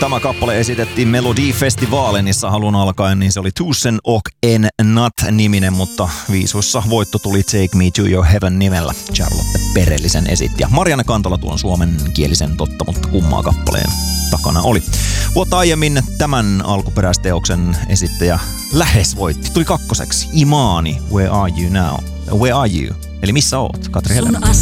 tämä kappale esitettiin Melodifestivalenissa alun alkaen, niin se oli Tusen och en Natt-niminen, mutta viisuissa voitto tuli Take Me to Your Heaven nimellä. Charlotte Perellisen esitti ja Marianne Kantola tuon suomenkielisen totta, mutta kummaa kappaleen takana oli. Vuotta aiemmin tämän alkuperäisteoksen esittäjä lähes voitti. Tuli kakkoseksi. Imani, Where Are You Now? Where Are You? Eli missä oot, Katri Helena?